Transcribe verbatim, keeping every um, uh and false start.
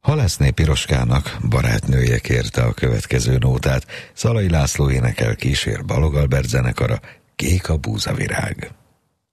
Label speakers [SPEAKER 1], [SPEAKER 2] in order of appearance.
[SPEAKER 1] Halászné Piroskának barátnője kérte a következő nótát. Szalai László énekel, kísér Balogh Albert zenekara, Kék a búzavirág.